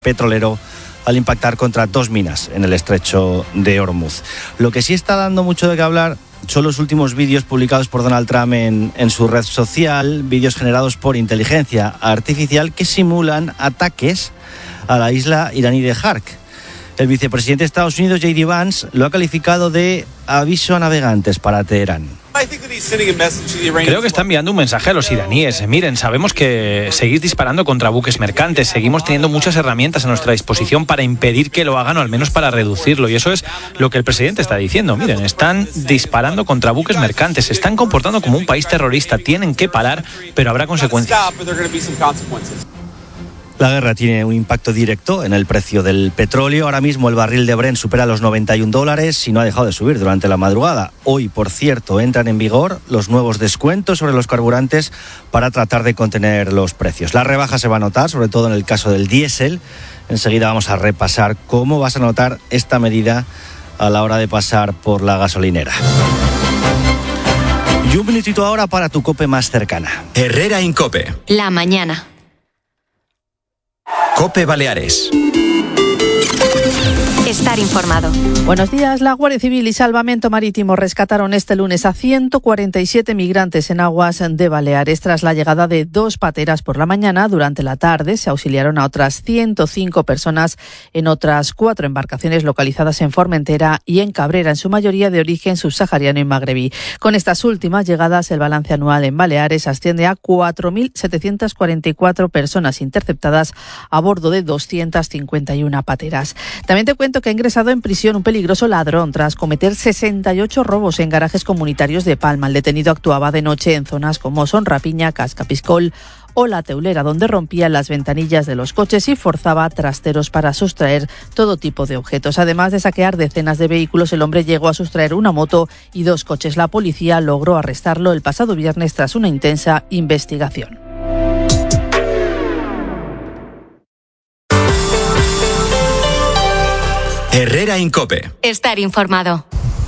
petrolero al impactar contra 2 minas en el estrecho de Hormuz. Lo que sí está dando mucho de qué hablar son los últimos vídeos publicados por Donald Trump en su red social, vídeos generados por inteligencia artificial que simulan ataques a la isla iraní de Hark. El vicepresidente de Estados Unidos, J.D. Vance, lo ha calificado de aviso a navegantes para Teherán. Creo que está enviando un mensaje a los iraníes. Miren, sabemos que seguís disparando contra buques mercantes, seguimos teniendo muchas herramientas a nuestra disposición para impedir que lo hagan o al menos para reducirlo. Y eso es lo que el presidente está diciendo. Miren, están disparando contra buques mercantes, se están comportando como un país terrorista. Tienen que parar, pero habrá consecuencias. La guerra tiene un impacto directo en el precio del petróleo. Ahora mismo el barril de Brent supera los $91 y no ha dejado de subir durante la madrugada. Hoy, por cierto, entran en vigor los nuevos descuentos sobre los carburantes para tratar de contener los precios. La rebaja se va a notar, sobre todo en el caso del diésel. Enseguida vamos a repasar cómo vas a notar esta medida a la hora de pasar por la gasolinera. Y un minutito ahora para tu COPE más cercana. Herrera Incope. La mañana. COPE Baleares. Estar informado. Buenos días. La Guardia Civil y Salvamento Marítimo rescataron este lunes a 147 migrantes en aguas de Baleares. Tras la llegada de 2 pateras por la mañana, durante la tarde se auxiliaron a otras 105 personas en otras 4 embarcaciones localizadas en Formentera y en Cabrera, en su mayoría de origen subsahariano y magrebí. Con estas últimas llegadas, el balance anual en Baleares asciende a 4.744 personas interceptadas a bordo de 251 pateras. También te cuento que ha ingresado en prisión un peligroso ladrón tras cometer 68 robos en garajes comunitarios de Palma. El detenido actuaba de noche en zonas como Son Rapiña, Cascapiscol o La Teulera, donde rompía las ventanillas de los coches y forzaba trasteros para sustraer todo tipo de objetos. Además de saquear decenas de vehículos, el hombre llegó a sustraer una moto y 2 coches. La policía logró arrestarlo el pasado viernes tras una intensa investigación. Herrera Incope. Estar informado.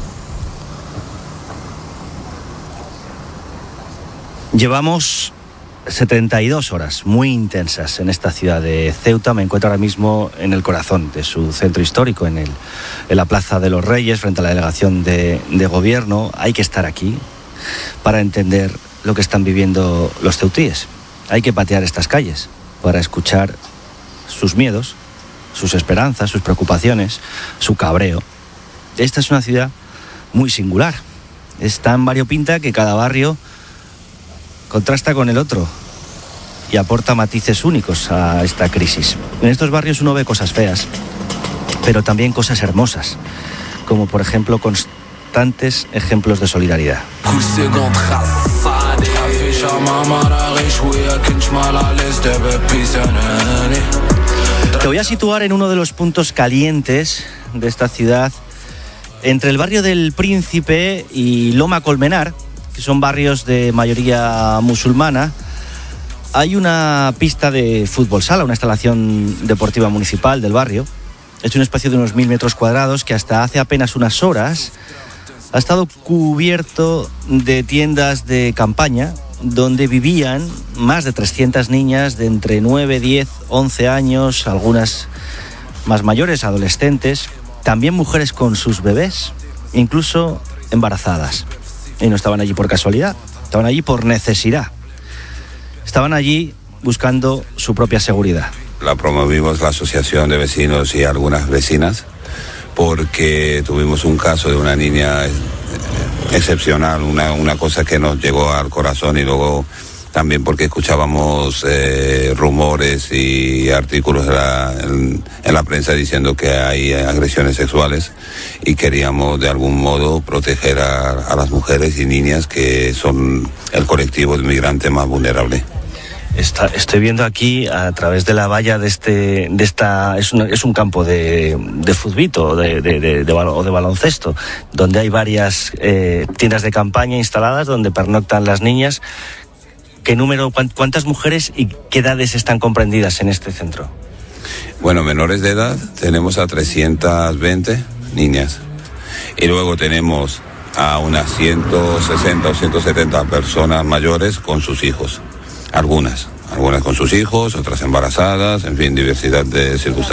Llevamos 72 horas muy intensas en esta ciudad de Ceuta. Me encuentro ahora mismo en el corazón de su centro histórico, en la Plaza de los Reyes, frente a la delegación de gobierno. Hay que estar aquí para entender lo que están viviendo los ceutíes. Hay que patear estas calles para escuchar sus miedos, sus esperanzas, sus preocupaciones, su cabreo. Esta es una ciudad muy singular. Es tan variopinta que cada barrio contrasta con el otro y aporta matices únicos a esta crisis. En estos barrios uno ve cosas feas, pero también cosas hermosas, como por ejemplo constantes ejemplos de solidaridad. Te voy a situar en uno de los puntos calientes de esta ciudad, entre el barrio del Príncipe y Loma Colmenar, que son barrios de mayoría musulmana. Hay una pista de fútbol sala, una instalación deportiva municipal del barrio. Es un espacio de unos 1.000 metros cuadrados que hasta hace apenas unas horas ha estado cubierto de tiendas de campaña donde vivían más de 300 niñas de entre 9, 10, 11 años, algunas más mayores, adolescentes, también mujeres con sus bebés, incluso embarazadas. Y no estaban allí por casualidad, estaban allí por necesidad. Estaban allí buscando su propia seguridad. La promovimos la Asociación de Vecinos y algunas vecinas porque tuvimos un caso de una niña excepcional, una cosa que nos llegó al corazón, y luego también porque escuchábamos rumores y artículos en la prensa diciendo que hay agresiones sexuales, y queríamos de algún modo proteger a las mujeres y niñas, que son el colectivo de migrantes más vulnerable. Estoy viendo aquí a través de la valla es un campo de futbito o de baloncesto, donde hay varias tiendas de campaña instaladas donde pernoctan las niñas. ¿Qué número, cuántas mujeres y qué edades están comprendidas en este centro? Bueno, menores de edad tenemos a 320 niñas, y luego tenemos a unas 160 o 170 personas mayores con sus hijos. Algunas algunas con sus hijos, otras embarazadas, en fin, diversidad de circunstancias.